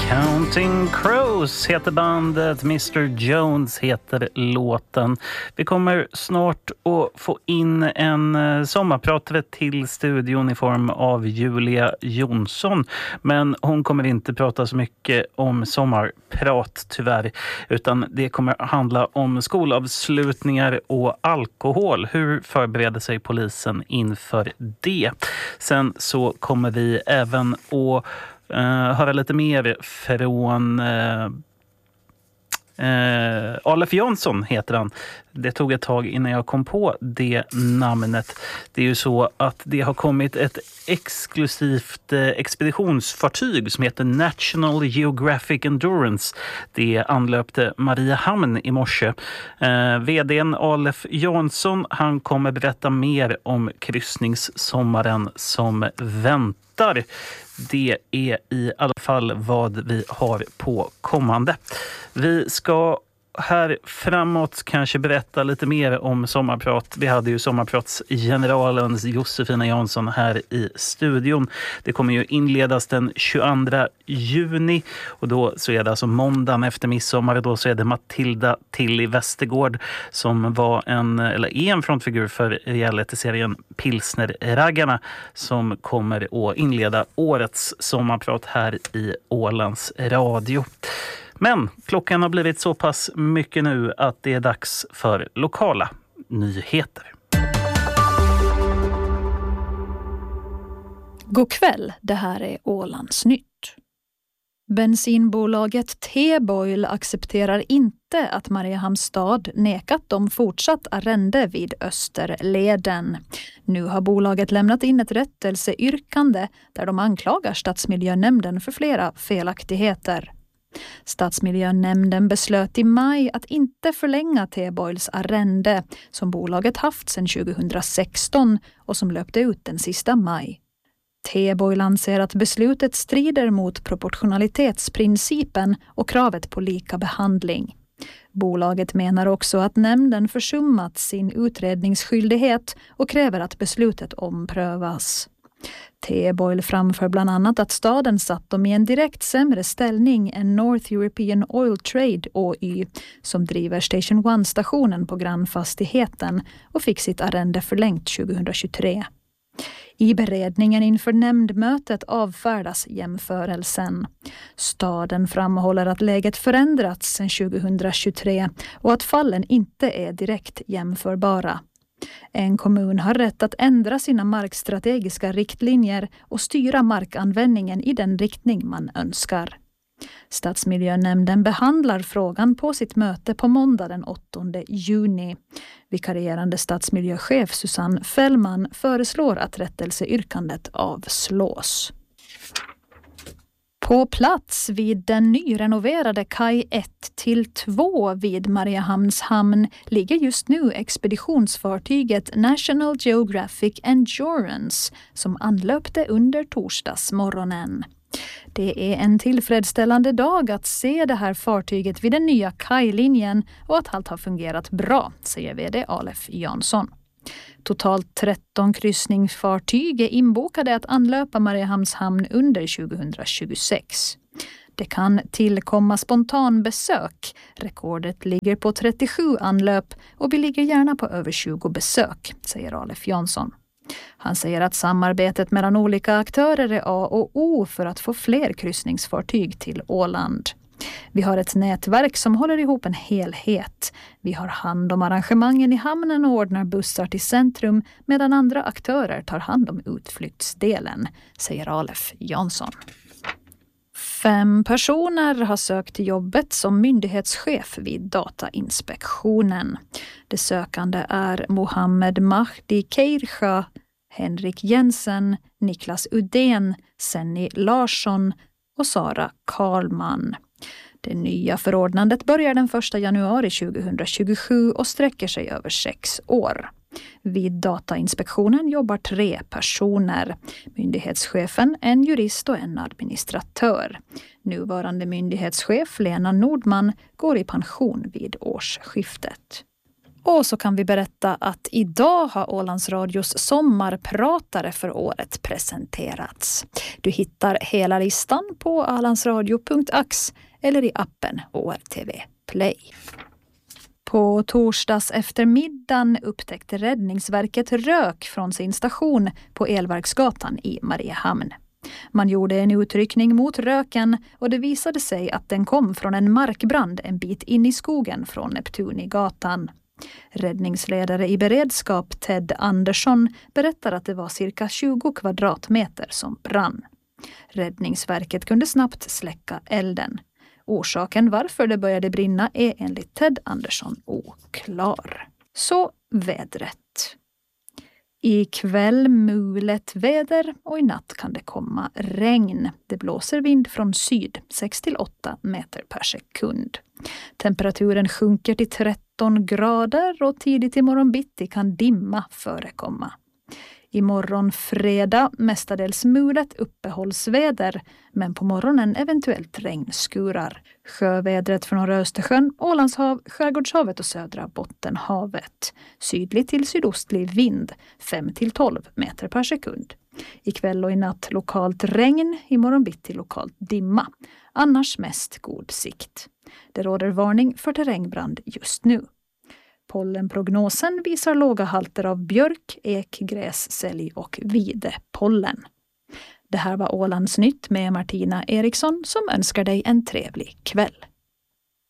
Counting Crows heter bandet, Mr. Jones heter låten. Vi kommer snart att få in en sommarpratare till studion i form av Julia Jonsson. Men hon kommer inte prata så mycket om sommarprat tyvärr, utan det kommer handla om skolavslutningar och alkohol. Hur förbereder sig polisen inför det? Sen så kommer vi även att höra lite mer från Alef Jansson heter han. Det tog ett tag innan jag kom på det namnet. Det är ju så att det har kommit ett exklusivt expeditionsfartyg som heter National Geographic Endurance. Det anlöpte Mariehamn i morse. VD:n Alef Jansson, han kommer berätta mer om kryssningssommaren som väntar. Det är i alla fall vad vi har på kommande. Vi ska här framåt kanske berätta lite mer om sommarprat. Vi hade ju sommarpratsgeneralen Josefina Jansson här i studion. Det kommer ju inledas den 22 juni och då så är det alltså måndagen efter midsommar och då så är det Matilda Tilly Westergård som var är en frontfigur för reality-serien Pilsner-raggarna som kommer att inleda årets sommarprat här i Ålands Radio. Men klockan har blivit så pass mycket nu att det är dags för lokala nyheter. God kväll, det här är Ålandsnytt. Bensinbolaget T-Boil accepterar inte att Mariehamns stad nekat dem fortsatt arrende vid Österleden. Nu har bolaget lämnat in ett rättelseyrkande där de anklagar Stadsmiljönämnden för flera felaktigheter. Stadsmiljönämnden beslöt i maj att inte förlänga T-Boils arrende som bolaget haft sedan 2016 och som löpte ut den sista maj. T-Boil anser att beslutet strider mot proportionalitetsprincipen och kravet på lika behandling. Bolaget menar också att nämnden försummat sin utredningsskyldighet och kräver att beslutet omprövas. T-Boil framför bland annat att staden satt dem i en direkt sämre ställning än North European Oil Trade OY som driver Station One-stationen på grannfastigheten och fick sitt arrende förlängt 2023. I beredningen inför nämndmötet avfärdas jämförelsen. Staden framhåller att läget förändrats sedan 2023 och att fallen inte är direkt jämförbara. En kommun har rätt att ändra sina markstrategiska riktlinjer och styra markanvändningen i den riktning man önskar. Stadsmiljönämnden behandlar frågan på sitt möte på måndag den 8 juni. Vikarierande stadsmiljöchef Susanne Fällman föreslår att rättelseyrkandet avslås. På plats vid den nyrenoverade kaj 1-2 vid Mariehamns hamn ligger just nu expeditionsfartyget National Geographic Endurance som anlöpte under torsdagsmorgonen. Det är en tillfredsställande dag att se det här fartyget vid den nya kajlinjen och att allt har fungerat bra, säger vd Alef Jansson. Totalt 13 kryssningsfartyg är inbokade att anlöpa Mariehamns hamn under 2026. Det kan tillkomma spontanbesök. Rekordet ligger på 37 anlöp och vi ligger gärna på över 20 besök, säger Alef Jansson. Han säger att samarbetet mellan olika aktörer är A och O för att få fler kryssningsfartyg till Åland. Vi har ett nätverk som håller ihop en helhet. Vi har hand om arrangemangen i hamnen och ordnar bussar till centrum medan andra aktörer tar hand om utflyktsdelen, säger Alef Jansson. 5 personer har sökt till jobbet som myndighetschef vid Datainspektionen. De sökande är Mohammed Mahdi Keircha, Henrik Jensen, Niklas Udén, Senni Larsson och Sara Karlman. Det nya förordnandet börjar den 1 januari 2027 och sträcker sig över 6 år. Vid Datainspektionen jobbar 3 personer. Myndighetschefen, en jurist och en administratör. Nuvarande myndighetschef Lena Nordman går i pension vid årsskiftet. Och så kan vi berätta att idag har Ålands Radios sommarpratare för året presenterats. Du hittar hela listan på alandsradio.ax eller i appen ORTV Play. På torsdags eftermiddagen upptäckte Räddningsverket rök från sin station på Elverksgatan i Mariehamn. Man gjorde en utryckning mot röken och det visade sig att den kom från en markbrand en bit in i skogen från Neptunigatan. Räddningsledare i beredskap Ted Andersson berättar att det var cirka 20 kvadratmeter som brann. Räddningsverket kunde snabbt släcka elden. Orsaken varför det började brinna är enligt Ted Andersson oklar. Så vädret. Ikväll mulet väder och i natt kan det komma regn. Det blåser vind från syd 6-8 meter per sekund. Temperaturen sjunker till 13 grader och tidigt i morgon bitti kan dimma förekomma. Imorgon fredag mestadels mulet uppehållsväder, men på morgonen eventuellt regnskurar. Sjövädret från norra Östersjön, Ålandshav, Skärgårdshavet och södra Bottenhavet. Sydlig till sydostlig vind 5-12 meter per sekund. Ikväll och i natt lokalt regn, imorgon bitti lokalt dimma. Annars mest god sikt. Det råder varning för terrängbrand just nu. Pollenprognosen visar låga halter av björk, ek, gräs, sälj och videpollen. Det här var Ålandsnytt med Martina Eriksson som önskar dig en trevlig kväll.